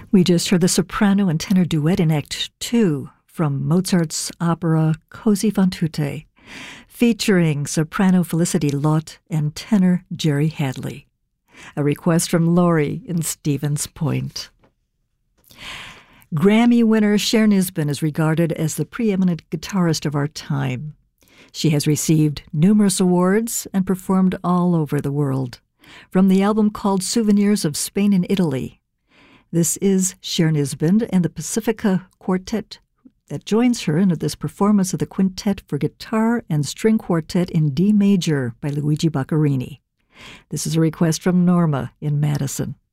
We just heard the soprano and tenor duet in Act Two from Mozart's opera Così fan tutte, featuring soprano Felicity Lott and tenor Jerry Hadley. A request from Lori in Stevens Point. Grammy winner Cher Nisbin is regarded as the preeminent guitarist of our time. She has received numerous awards and performed all over the world. From the album called Souvenirs of Spain and Italy, this is Cher Nisbin and the Pacifica Quartet that joins her in this performance of the Quintet for Guitar and String Quartet in D major by Luigi Boccherini. This is a request from Norma in Madison.